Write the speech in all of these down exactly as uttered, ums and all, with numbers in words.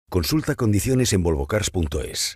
Consulta condiciones en volvocars punto es.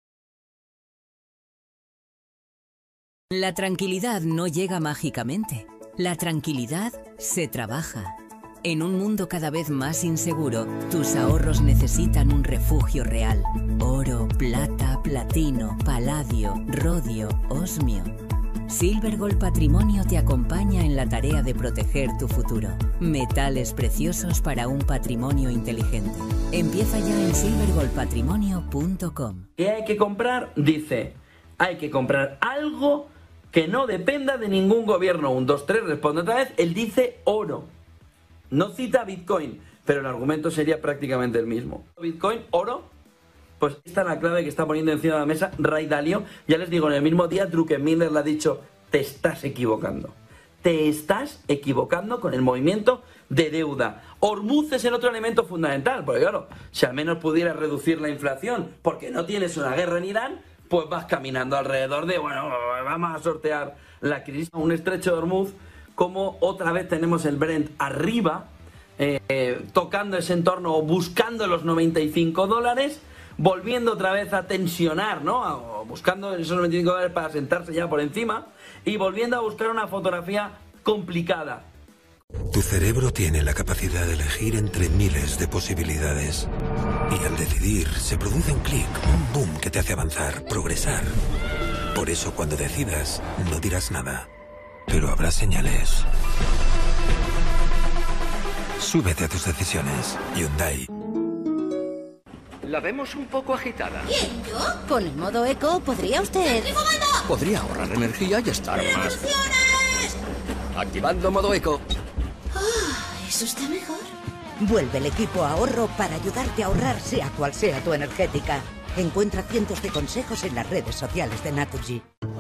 La tranquilidad no llega mágicamente. La tranquilidad se trabaja. En un mundo cada vez más inseguro, tus ahorros necesitan un refugio real. Oro, plata, platino, paladio, rodio, osmio. Silvergold Patrimonio te acompaña en la tarea de proteger tu futuro. Metales preciosos para un patrimonio inteligente. Empieza ya en silvergold patrimonio punto com. ¿Qué hay que comprar? Dice, hay que comprar algo que no dependa de ningún gobierno. Un, dos, tres, responde otra vez. Él dice oro. No cita Bitcoin, pero el argumento sería prácticamente el mismo. Bitcoin, oro. Pues esta es la clave que está poniendo encima de la mesa Ray Dalio. Ya les digo, en el mismo día Druckenmiller le ha dicho, te estás equivocando. Te estás equivocando con el movimiento de deuda. Hormuz es el otro elemento fundamental, porque claro, si al menos pudieras reducir la inflación porque no tienes una guerra en Irán, pues vas caminando alrededor de, bueno, vamos a sortear la crisis. Un estrecho de Hormuz, como otra vez tenemos el Brent arriba, eh, eh, tocando ese entorno o buscando los noventa y cinco dólares, volviendo otra vez a tensionar, ¿no? Buscando esos noventa y cinco dólares para sentarse ya por encima y volviendo a buscar una fotografía complicada. Tu cerebro tiene la capacidad de elegir entre miles de posibilidades. Y al decidir, se produce un clic, un boom que te hace avanzar, progresar. Por eso, cuando decidas, no dirás nada. Pero habrá señales. Súbete a tus decisiones. Hyundai. La vemos un poco agitada. ¿Quién, yo? Con el modo eco, ¿podría usted...? Podría ahorrar energía y estar más... Activando modo eco. Oh, ¿eso está mejor? Vuelve el equipo ahorro para ayudarte a ahorrar sea cual sea tu energética. Encuentra cientos de consejos en las redes sociales de Naturgy.